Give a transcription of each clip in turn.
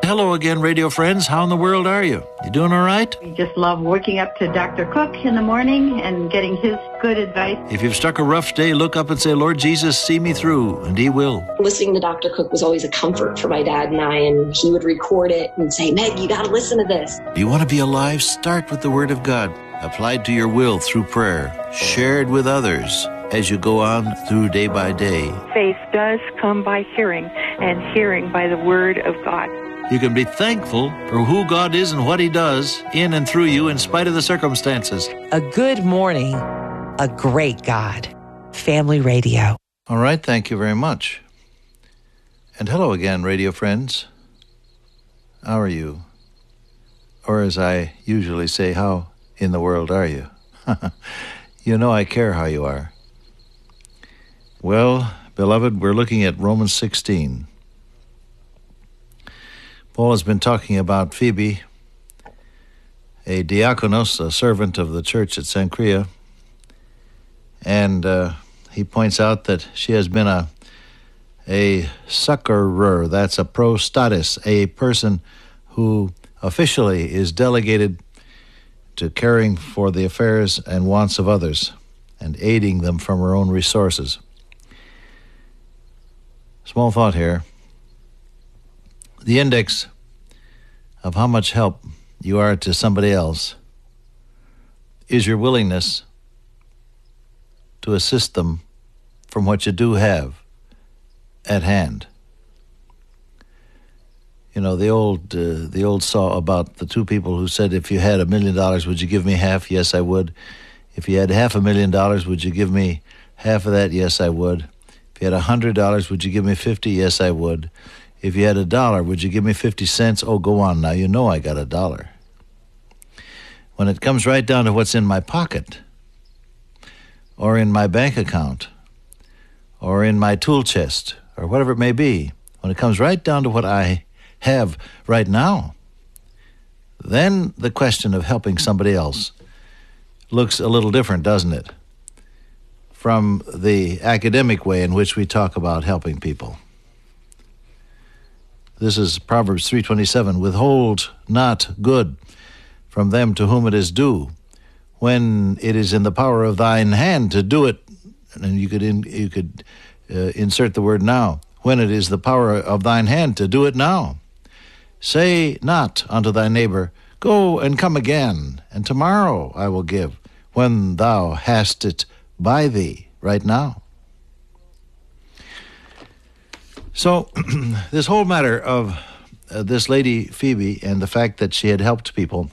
Hello again, radio friends. How in the world are you? You doing all right? We just love waking up to Dr. Cook in the morning and getting his good advice. If you've struck a rough day, look up and say, Lord Jesus, see me through, and He will. Listening to Dr. Cook was always a comfort for my dad and I, and he would record it and say, Meg, you got to listen to this. Do you want to be alive? Start with the Word of God, applied to your will through prayer, shared with others as you go on through day by day. Faith does come by hearing, and hearing by the Word of God. You can be thankful for who God is and what He does in and through you in spite of the circumstances. A good morning, a great God. Family Radio. All right, thank you very much. And hello again, radio friends. How are you? Or as I usually say, how in the world are you? You know I care how you are. Well, beloved, we're looking at Romans 16. Paul has been talking about Phoebe, a diakonos, a servant of the church at Cenchrea, and he points out that she has been a succorer, that's a prostatis, a person who officially is delegated to caring for the affairs and wants of others and aiding them from her own resources. Small thought here. The index of how much help you are to somebody else is your willingness to assist them from what you do have at hand. You know, the old saw about the two people who said, if you had $1 million, would you give me half? Yes, I would. If you had $500,000, would you give me half of that? Yes, I would. If you had $100, would you give me 50? Yes, I would. If you had $1, would you give me 50 cents? Oh, go on now. You know I got $1. When it comes right down to what's in my pocket, or in my bank account, or in my tool chest, or whatever it may be, when it comes right down to what I have right now, then the question of helping somebody else looks a little different, doesn't it, from the academic way in which we talk about helping people. This is Proverbs 3:27. Withhold not good from them to whom it is due, when it is in the power of thine hand to do it. And you could insert the word now. When it is the power of thine hand to do it now. Say not unto thy neighbor, go and come again, and tomorrow I will give, when thou hast it by thee right now. So, this whole matter of this lady Phoebe and the fact that she had helped people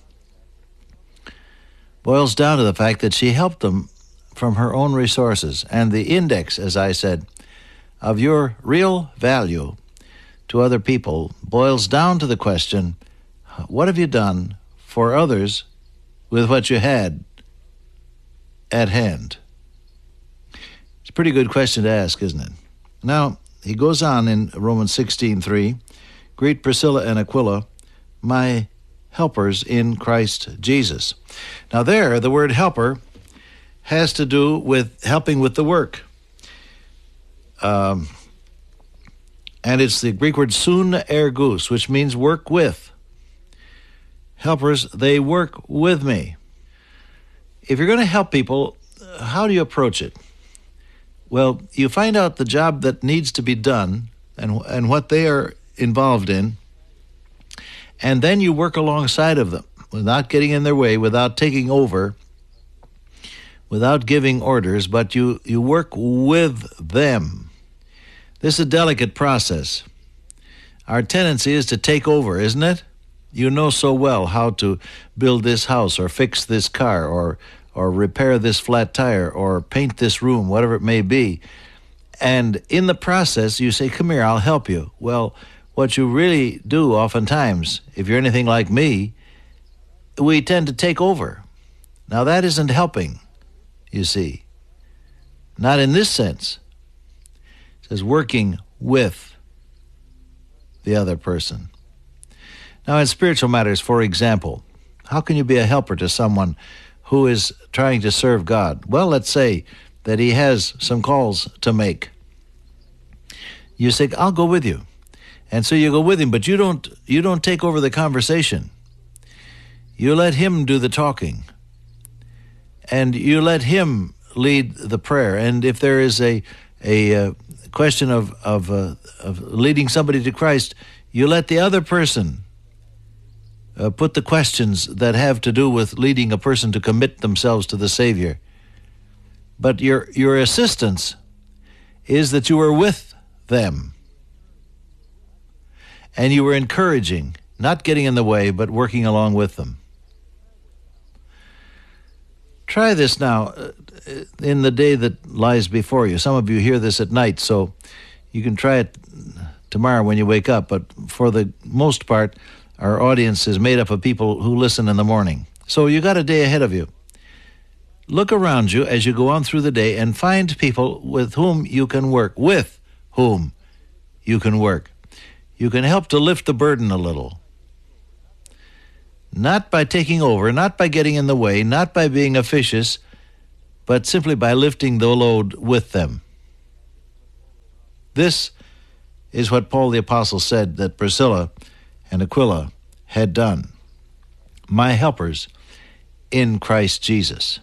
boils down to the fact that she helped them from her own resources. And the index, as I said, of your real value to other people boils down to the question, what have you done for others with what you had at hand? It's a pretty good question to ask, isn't it? Now, he goes on in Romans 16:3, greet Priscilla and Aquila, my helpers in Christ Jesus. Now there, the word helper has to do with helping with the work. And it's the Greek word sun ergus, which means work with. Helpers, they work with me. If you're going to help people, how do you approach it? Well, you find out the job that needs to be done and what they are involved in, and then you work alongside of them without getting in their way, without taking over, without giving orders, but you work with them. This is a delicate process. Our tendency is to take over, isn't it? You know so well how to build this house or fix this car or repair this flat tire or paint this room, whatever it may be. And in the process, you say, come here, I'll help you. Well, what you really do oftentimes, if you're anything like me, we tend to take over. Now, that isn't helping, you see. Not in this sense. It says working with the other person. Now, in spiritual matters, for example, how can you be a helper to someone who is trying to serve God? Well, let's say that he has some calls to make. You say, I'll go with you. And so you go with him, but you don't take over the conversation. You let him do the talking. And you let him lead the prayer. And if there is a question of leading somebody to Christ, you let the other person put the questions that have to do with leading a person to commit themselves to the Savior. But your assistance is that you are with them. And you were encouraging, not getting in the way, but working along with them. Try this now in the day that lies before you. Some of you hear this at night, so you can try it tomorrow when you wake up. But for the most part, our audience is made up of people who listen in the morning. So you got a day ahead of you. Look around you as you go on through the day and find people with whom you can work, with whom you can work. You can help to lift the burden a little. Not by taking over, not by getting in the way, not by being officious, but simply by lifting the load with them. This is what Paul the Apostle said that Priscilla and Aquila had done. My helpers in Christ Jesus.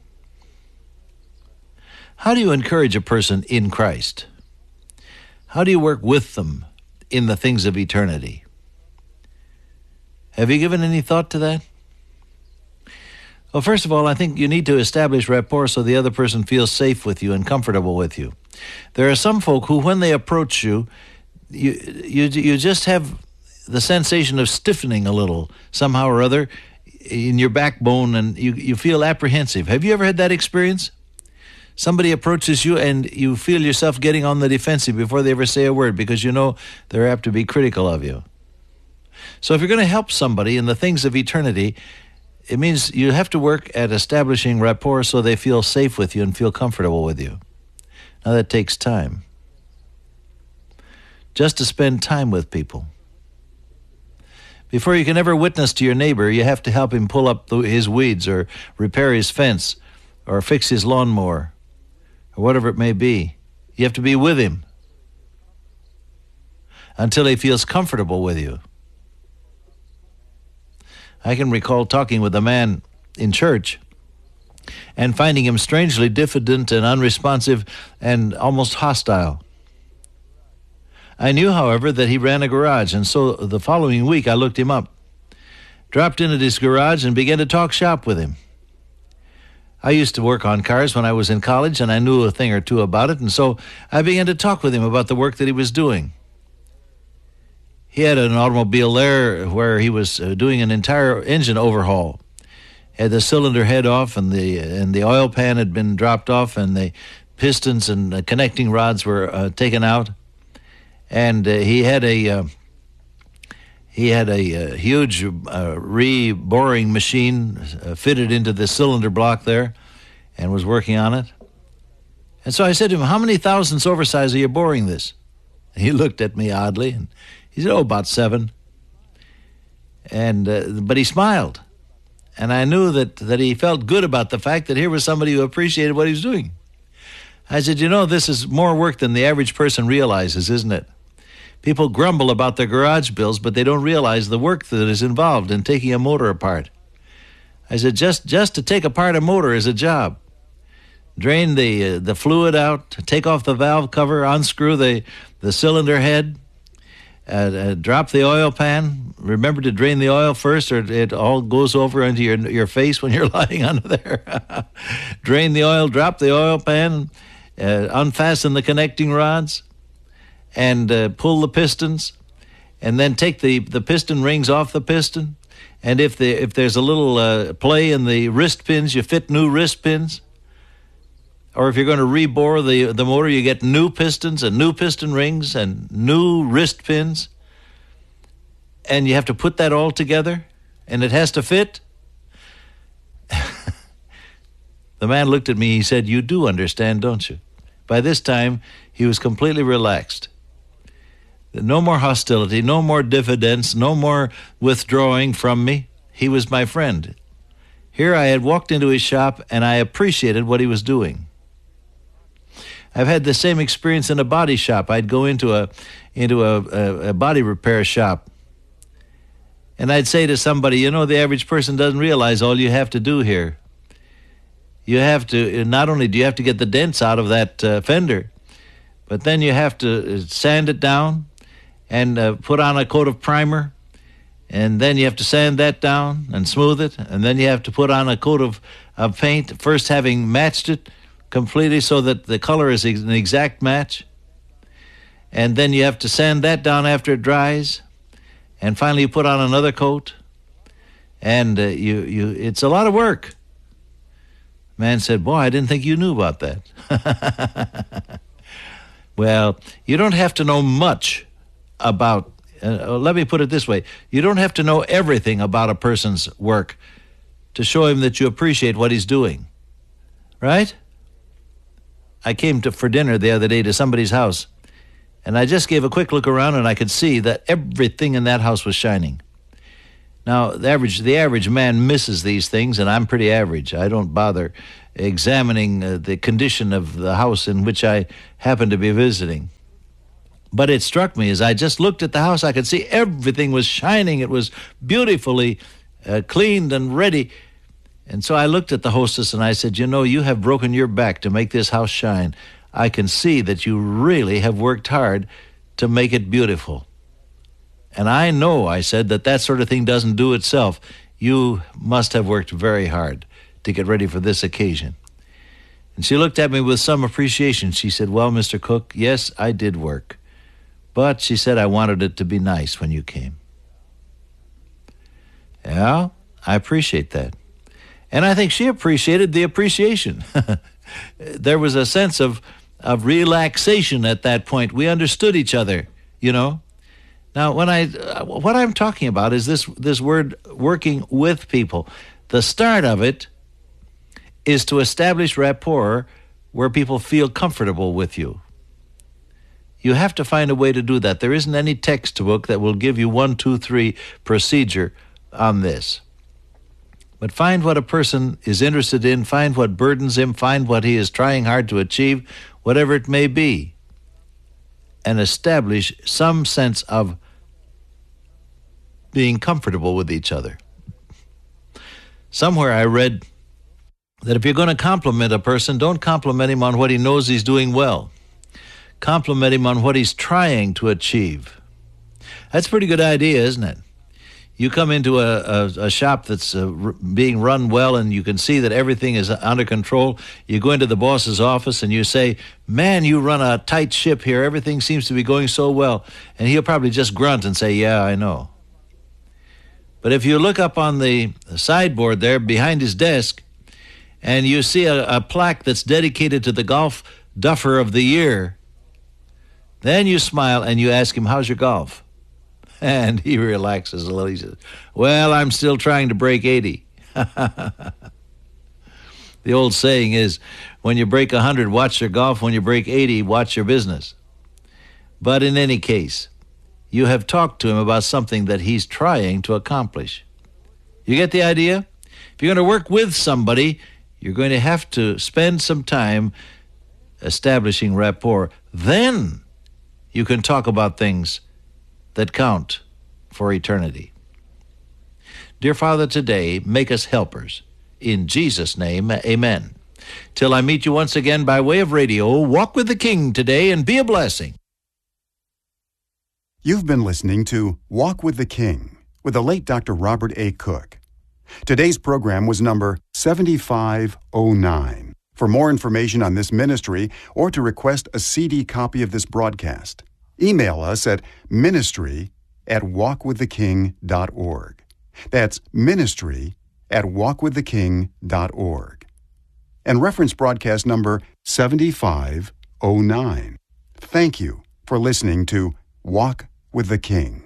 How do you encourage a person in Christ? How do you work with them in the things of eternity? Have you given any thought to that? Well, first of all, I think you need to establish rapport so the other person feels safe with you and comfortable with you. There are some folk who, when they approach you, you just have the sensation of stiffening a little somehow or other in your backbone, and you feel apprehensive. Have you ever had that experience? Somebody approaches you and you feel yourself getting on the defensive before they ever say a word because you know they're apt to be critical of you. So if you're going to help somebody in the things of eternity, it means you have to work at establishing rapport so they feel safe with you and feel comfortable with you. Now that takes time. Just to spend time with people. Before you can ever witness to your neighbor, you have to help him pull up his weeds or repair his fence or fix his lawnmower or whatever it may be. You have to be with him until he feels comfortable with you. I can recall talking with a man in church and finding him strangely diffident and unresponsive and almost hostile. I knew, however, that he ran a garage, and so the following week I looked him up, dropped in at his garage, and began to talk shop with him. I used to work on cars when I was in college, and I knew a thing or two about it, and so I began to talk with him about the work that he was doing. He had an automobile there where he was doing an entire engine overhaul. Had the cylinder head off, and the oil pan had been dropped off, and the pistons and the connecting rods were taken out. And he had a huge reboring machine fitted into the cylinder block there, and was working on it. And so I said to him, "How many thousandths oversize are you boring this?" And he looked at me oddly, and he said, "Oh, about 7." And but he smiled, and I knew that he felt good about the fact that here was somebody who appreciated what he was doing. I said, "You know, this is more work than the average person realizes, isn't it? People grumble about their garage bills, but they don't realize the work that is involved in taking a motor apart." I said, just to take apart a motor is a job. Drain the fluid out, take off the valve cover, unscrew the cylinder head, drop the oil pan. Remember to drain the oil first, or it all goes over into your face when you're lying under there. Drain the oil, drop the oil pan, unfasten the connecting rods, and pull the pistons, and then take the piston rings off the piston. And if there's a little play in the wrist pins, you fit new wrist pins. Or if you're going to rebore the motor, you get new pistons and new piston rings and new wrist pins. And you have to put that all together, and it has to fit. The man looked at me, he said, "You do understand, don't you?" By this time, he was completely relaxed. No more hostility, no more diffidence, no more withdrawing from me. He was my friend. Here I had walked into his shop, and I appreciated what he was doing. I've had the same experience in a body shop. I'd go into into a body repair shop. And I'd say to somebody, you know, the average person doesn't realize all you have to do here. You have to, not only do you have to get the dents out of that fender, but then you have to sand it down and put on a coat of primer. And then you have to sand that down and smooth it. And then you have to put on a coat of paint, first having matched it completely so that the color is an exact match. And then you have to sand that down after it dries. And finally you put on another coat. And it's a lot of work. Man said, boy, I didn't think you knew about that. Well, you don't have to know much about, let me put it this way. You don't have to know everything about a person's work to show him that you appreciate what he's doing. Right? I came for dinner the other day to somebody's house, and I just gave a quick look around, and I could see that everything in that house was shining. Now, the average man misses these things, and I'm pretty average. I don't bother examining the condition of the house in which I happen to be visiting. But it struck me as I just looked at the house, I could see everything was shining. It was beautifully cleaned and ready. And so I looked at the hostess and I said, you know, you have broken your back to make this house shine. I can see that you really have worked hard to make it beautiful. And I know, I said, that sort of thing doesn't do itself. You must have worked very hard to get ready for this occasion. And she looked at me with some appreciation. She said, well, Mr. Cook, yes, I did work. But she said, I wanted it to be nice when you came. Yeah, I appreciate that. And I think she appreciated the appreciation. There was a sense of relaxation at that point. We understood each other, you know. Now, what I'm talking about is this word working with people. The start of it is to establish rapport where people feel comfortable with you. You have to find a way to do that. There isn't any textbook that will give you 1, 2, 3 procedure on this. But find what a person is interested in, find what burdens him, find what he is trying hard to achieve, whatever it may be, and establish some sense of being comfortable with each other. Somewhere I read that if you're going to compliment a person, don't compliment him on what he knows he's doing well. Compliment him on what he's trying to achieve. That's a pretty good idea, isn't it? You come into a shop that's being run well and you can see that everything is under control. You go into the boss's office and you say, man, you run a tight ship here. Everything seems to be going so well. And he'll probably just grunt and say, yeah, I know. But if you look up on the sideboard there behind his desk and you see a plaque that's dedicated to the Golf Duffer of the Year, then you smile and you ask him, how's your golf? And he relaxes a little. He says, well, I'm still trying to break 80. The old saying is, when you break 100, watch your golf. When you break 80, watch your business. But in any case, you have talked to him about something that he's trying to accomplish. You get the idea? If you're going to work with somebody, you're going to have to spend some time establishing rapport. Then you can talk about things that count for eternity. Dear Father, today, make us helpers. In Jesus' name, amen. Till I meet you once again by way of radio, walk with the King today and be a blessing. You've been listening to Walk with the King with the late Dr. Robert A. Cook. Today's program was number 7509. For more information on this ministry or to request a CD copy of this broadcast, email us at ministry@walkwiththeking.org. That's ministry@walkwiththeking.org. And reference broadcast number 7509. Thank you for listening to Walk with the King.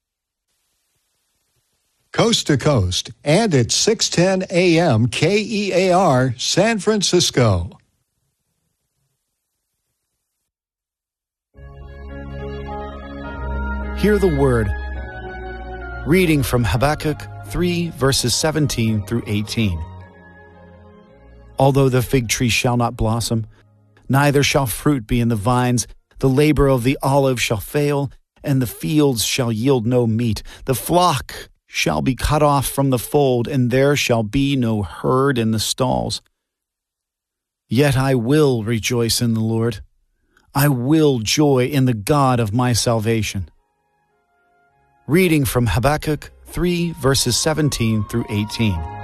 Coast to Coast and at 610 AM KEAR, San Francisco. Hear the word. Reading from Habakkuk 3, verses 17 through 18. Although the fig tree shall not blossom, neither shall fruit be in the vines, the labor of the olive shall fail, and the fields shall yield no meat. The flock shall be cut off from the fold, and there shall be no herd in the stalls. Yet I will rejoice in the Lord. I will joy in the God of my salvation. Reading from Habakkuk 3, verses 17 through 18.